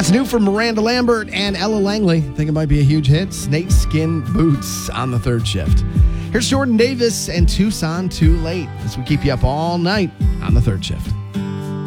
That's new from Miranda Lambert and Ella Langley. I think it might be a huge hit. Snakeskin Boots on the third shift. Here's Jordan Davis and Tucson Too Late as we keep you up all night on the third shift.